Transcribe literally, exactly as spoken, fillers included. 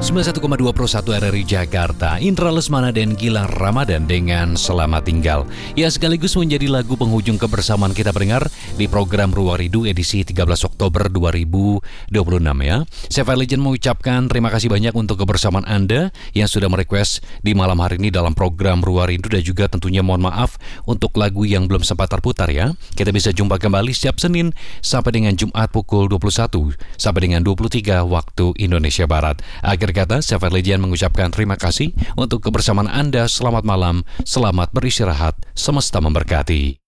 sembilan puluh satu koma dua Pro satu R R I Jakarta, Indra Lesmana dan Gilang Ramadan dengan Selamat Tinggal. Ya, sekaligus menjadi lagu penghujung kebersamaan kita pendengar di program Ruang Rindu edisi tiga belas Oktober dua ribu dua puluh enam ya. Saya Fire Legend mengucapkan terima kasih banyak untuk kebersamaan Anda yang sudah merequest di malam hari ini dalam program Ruang Rindu, dan juga tentunya mohon maaf untuk lagu yang belum sempat terputar ya. Kita bisa jumpa kembali setiap Senin sampai dengan Jumat pukul dua puluh satu sampai dengan dua puluh tiga waktu Indonesia Barat. Akhir kata, saya Fire Legend mengucapkan terima kasih untuk kebersamaan Anda. Selamat malam, selamat beristirahat, semesta memberkati.